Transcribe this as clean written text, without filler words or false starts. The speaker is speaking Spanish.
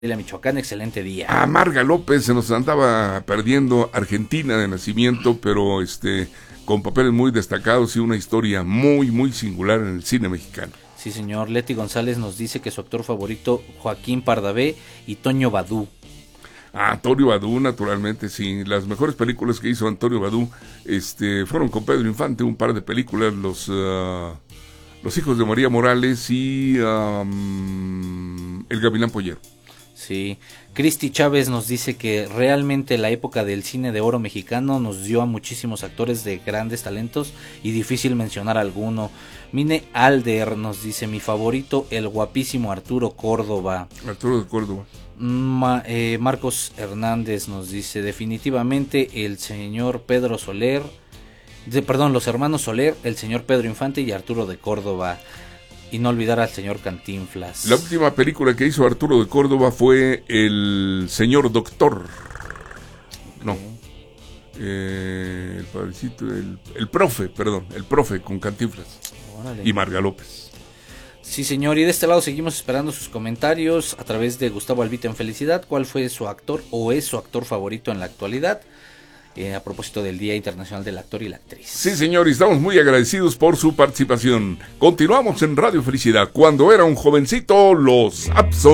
de Michoacán, excelente día. A Marga López se nos andaba perdiendo, argentina de nacimiento, pero con papeles muy destacados y una historia muy, muy singular en el cine mexicano. Sí, señor. Leti González nos dice que su actor favorito, Joaquín Pardavé y Toño Badú. Antonio Badú, naturalmente, sí. Las mejores películas que hizo Antonio Badú fueron con Pedro Infante, un par de películas, Los hijos de María Morales y El Gavilán Pollero. Sí, Cristi Chávez nos dice que realmente la época del cine de oro mexicano nos dio a muchísimos actores de grandes talentos y difícil mencionar alguno. Mine Alder nos dice, mi favorito, el guapísimo Arturo Córdoba. Arturo de Córdoba. Marcos Hernández nos dice, definitivamente el señor Pedro Soler, los hermanos Soler, el señor Pedro Infante y Arturo de Córdoba. Y no olvidar al señor Cantinflas. La última película que hizo Arturo de Córdoba fue El señor Doctor. No. El padrecito, el profe con Cantinflas. Órale. Y Marga López. Sí, señor. Y de este lado seguimos esperando sus comentarios a través de Gustavo Albita en Felicidad. ¿Cuál fue su actor o es su actor favorito en la actualidad? A propósito del Día Internacional del Actor y la Actriz. Sí, señor, y estamos muy agradecidos por su participación. Continuamos en Radio Felicidad. Cuando era un jovencito, los Abson.